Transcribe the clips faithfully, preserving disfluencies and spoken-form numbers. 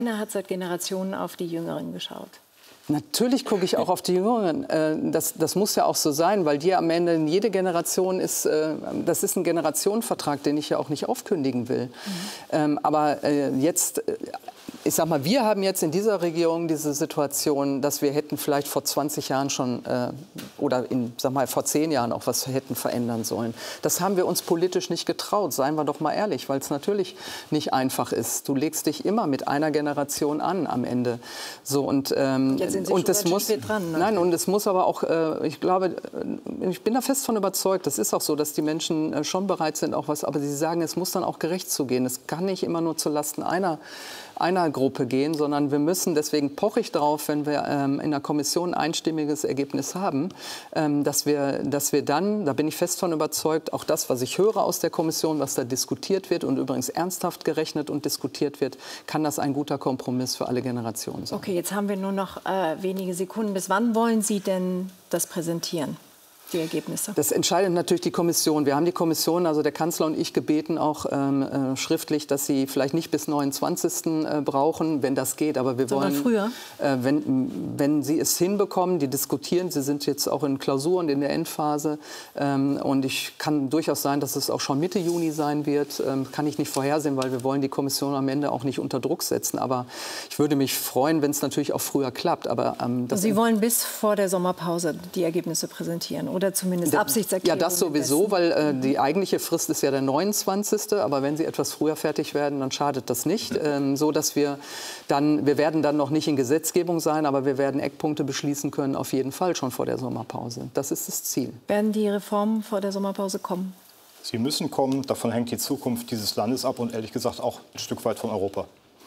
Er hat seit Generationen auf die Jüngeren geschaut. Natürlich gucke ich auch auf die Jüngeren. Das, das muss ja auch so sein, weil die am Ende, jede Generation ist, das ist ein Generationenvertrag, den ich ja auch nicht aufkündigen will. Mhm. Aber jetzt, ich sag mal, wir haben jetzt in dieser Regierung diese Situation, dass wir hätten vielleicht vor zwanzig Jahren schon oder in, sag mal, vor zehn Jahren auch was hätten verändern sollen. Das haben wir uns politisch nicht getraut, seien wir doch mal ehrlich, weil es natürlich nicht einfach ist. Du legst dich immer mit einer Generation an am Ende. So, und, ähm, Jetzt sind Sie und das muss, dran, ne? Nein, und es muss aber auch, äh, ich glaube, ich bin da fest von überzeugt, das ist auch so, dass die Menschen äh, schon bereit sind, auch was, aber sie sagen, es muss dann auch gerecht zugehen. Es kann nicht immer nur zulasten einer, einer Gruppe gehen, sondern wir müssen, deswegen poche ich darauf, wenn wir ähm, in der Kommission ein einstimmiges Ergebnis haben, ähm, dass wir, dass wir dann, da bin ich fest von überzeugt, auch das, was ich höre aus der Kommission, was da diskutiert wird und übrigens ernsthaft gerechnet und diskutiert wird, kann das ein guter Kompromiss für alle Generationen sein. Okay, jetzt haben wir nur noch äh, wenige Sekunden. Bis wann wollen Sie denn das präsentieren, die Ergebnisse? Das entscheidet natürlich die Kommission. Wir haben die Kommission, also der Kanzler und ich, gebeten, auch ähm, äh, schriftlich, dass sie vielleicht nicht bis neunundzwanzigsten Äh, brauchen, wenn das geht. Aber wir Sondern wollen, früher? Äh, wenn, wenn sie es hinbekommen, die diskutieren, sie sind jetzt auch in Klausuren in der Endphase. Ähm, und ich kann durchaus sein, dass es auch schon Mitte Juni sein wird. Ähm, kann ich nicht vorhersehen, weil wir wollen die Kommission am Ende auch nicht unter Druck setzen. Aber ich würde mich freuen, wenn es natürlich auch früher klappt. Aber, ähm, das Sie wollen bis vor der Sommerpause die Ergebnisse präsentieren, oder? Oder zumindest Absichtserklärung. Ja, das sowieso, weil äh, die eigentliche Frist ist ja der neunundzwanzigste Aber wenn Sie etwas früher fertig werden, dann schadet das nicht. Ähm, so, dass wir dann, wir werden dann noch nicht in Gesetzgebung sein, aber wir werden Eckpunkte beschließen können, auf jeden Fall schon vor der Sommerpause. Das ist das Ziel. Werden die Reformen vor der Sommerpause kommen? Sie müssen kommen. Davon hängt die Zukunft dieses Landes ab und ehrlich gesagt auch ein Stück weit von Europa.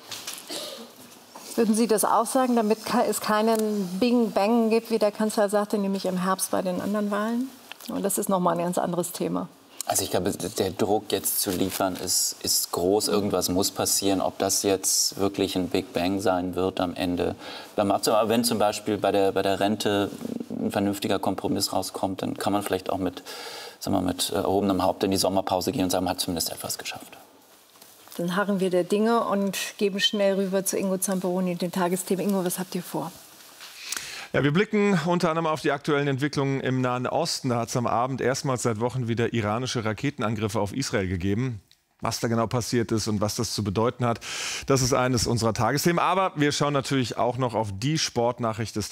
Würden Sie das auch sagen, damit es keinen Bing Bang gibt, wie der Kanzler sagte, nämlich im Herbst bei den anderen Wahlen? Und das ist noch mal ein ganz anderes Thema. Also ich glaube, der Druck jetzt zu liefern ist, ist groß. Irgendwas muss passieren. Ob das jetzt wirklich ein Big Bang sein wird am Ende. Aber wenn zum Beispiel bei der, bei der Rente ein vernünftiger Kompromiss rauskommt, dann kann man vielleicht auch mit, sagen wir, mit erhobenem Haupt in die Sommerpause gehen und sagen, man hat zumindest etwas geschafft. Dann harren wir der Dinge und geben schnell rüber zu Ingo Zamperoni, den Tagesthemen. Ingo, was habt ihr vor? Ja, wir blicken unter anderem auf die aktuellen Entwicklungen im Nahen Osten. Da hat es am Abend erstmals seit Wochen wieder iranische Raketenangriffe auf Israel gegeben. Was da genau passiert ist und was das zu bedeuten hat, das ist eines unserer Tagesthemen. Aber wir schauen natürlich auch noch auf die Sportnachricht des Tages.